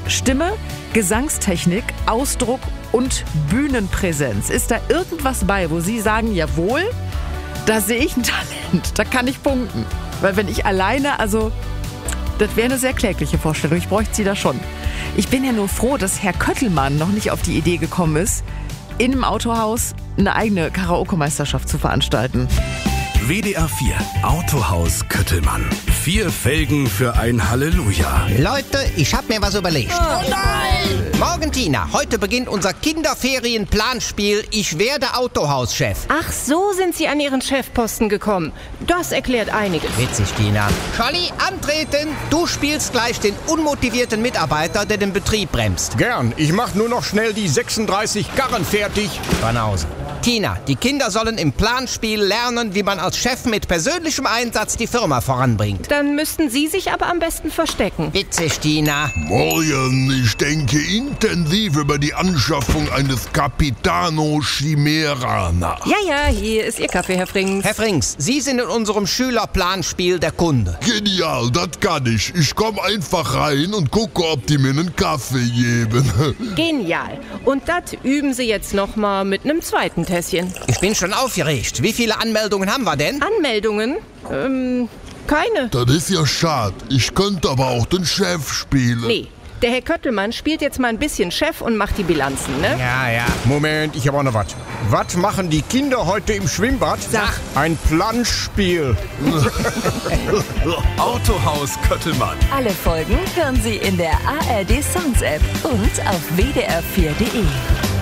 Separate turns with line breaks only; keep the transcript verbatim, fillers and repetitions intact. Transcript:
Stimme, Gesangstechnik, Ausdruck und Bühnenpräsenz. Ist da irgendwas bei, wo Sie sagen, jawohl, da sehe ich ein Talent, da kann ich punkten? Weil wenn ich alleine, also das wäre eine sehr klägliche Vorstellung, ich bräuchte Sie da schon. Ich bin ja nur froh, dass Herr Köttelmann noch nicht auf die Idee gekommen ist, in einem Autohaus eine eigene Karaoke-Meisterschaft zu veranstalten.
W D R vier Autohaus Köttelmann. Vier Felgen für ein Halleluja.
Leute, ich hab mir was überlegt.
Oh nein!
Morgen, Tina, heute beginnt unser Kinderferien-Planspiel Ich werde Autohauschef.
Ach, so sind Sie an Ihren Chefposten gekommen. Das erklärt einiges.
Witzig, Tina. Scholli, antreten. Du spielst gleich den unmotivierten Mitarbeiter, der den Betrieb bremst.
Gern. Ich mach nur noch schnell die sechsunddreißig Karren fertig.
Banause. Tina, die Kinder sollen im Planspiel lernen, wie man als Chef mit persönlichem Einsatz die Firma voranbringt.
Dann müssten Sie sich aber am besten verstecken.
Witzig, Tina.
Morgen, ich denke intensiv über die Anschaffung eines Capitano Chimera nach.
Ja, ja, hier ist Ihr Kaffee, Herr Frings.
Herr Frings, Sie sind in unserem Schülerplanspiel der Kunde.
Genial, das kann ich. Ich komme einfach rein und gucke, ob die mir einen Kaffee geben.
Genial. Und das üben Sie jetzt nochmal mit einem zweiten Tässchen.
Ich bin schon aufgeregt. Wie viele Anmeldungen haben wir denn?
Anmeldungen? Ähm, keine.
Das ist ja schade. Ich könnte aber auch den Chef spielen.
Nee, der Herr Köttelmann spielt jetzt mal ein bisschen Chef und macht die Bilanzen, ne?
Ja, ja.
Moment, ich habe auch noch was. Was machen die Kinder heute im Schwimmbad?
Sag.
Ein Planschspiel.
Autohaus Köttelmann.
Alle Folgen hören Sie in der A R D Sounds App und auf w d r vier punkt d e.